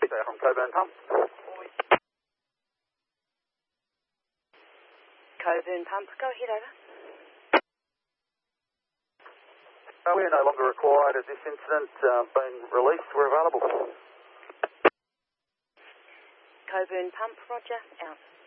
from Coburn Pump. Coburn Pump, go ahead, over. We are no longer required at this incident. Been released. We're available. Coburn Pump, roger, out.